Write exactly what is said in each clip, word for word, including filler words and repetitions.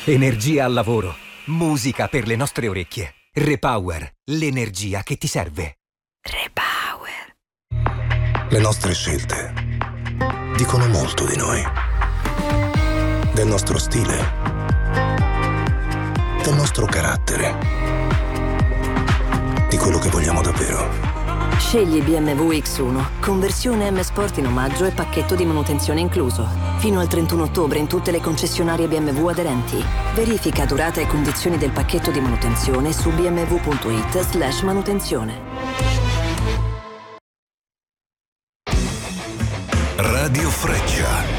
Energia al lavoro, musica per le nostre orecchie. Repower, l'energia che ti serve. Repower. Le nostre scelte dicono molto di noi. Del nostro stile. Del nostro carattere. Di quello che vogliamo davvero. Scegli B M W X uno, conversione M Sport in omaggio e pacchetto di manutenzione incluso. Fino al trentuno ottobre in tutte le concessionarie B M W aderenti. Verifica durata e condizioni del pacchetto di manutenzione su bmw.it slash manutenzione. Radio Freccia.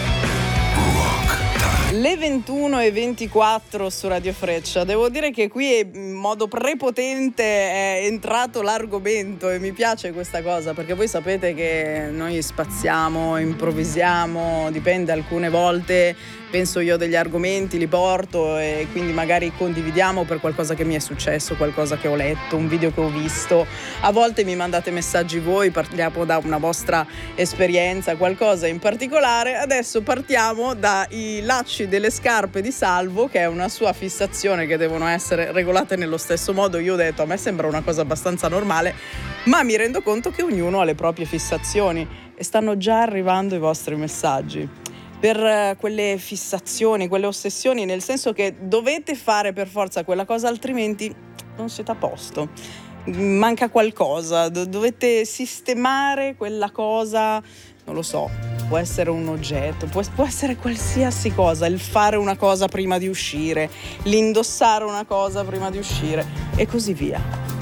Le ventuno e ventiquattro su Radio Freccia. Devo dire che qui in modo prepotente è entrato l'argomento e mi piace questa cosa, perché voi sapete che noi spaziamo, improvvisiamo, dipende, alcune volte penso io degli argomenti, li porto e quindi magari condividiamo per qualcosa che mi è successo, qualcosa che ho letto, un video che ho visto. A volte mi mandate messaggi voi, parliamo da una vostra esperienza, qualcosa in particolare. Adesso partiamo dai lacci delle scarpe di Salvo, che è una sua fissazione, che devono essere regolate nello stesso modo. Io ho detto, a me sembra una cosa abbastanza normale, ma mi rendo conto che ognuno ha le proprie fissazioni e stanno già arrivando i vostri messaggi. Per quelle fissazioni, quelle ossessioni, nel senso che dovete fare per forza quella cosa, altrimenti non siete a posto. Manca qualcosa, dovete sistemare quella cosa, non lo so, può essere un oggetto, può, può essere qualsiasi cosa, il fare una cosa prima di uscire, l'indossare una cosa prima di uscire e così via.